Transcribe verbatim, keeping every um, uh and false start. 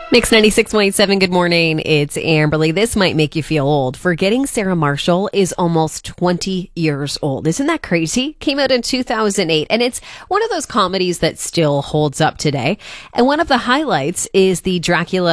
Mix ninety-six point seven, good morning. It's Amberly. This might make you feel old. Forgetting Sarah Marshall is almost twenty years old. Isn't that crazy? Came out in two thousand eight, and it's one of those comedies that still holds up today. And one of the highlights is the Dracula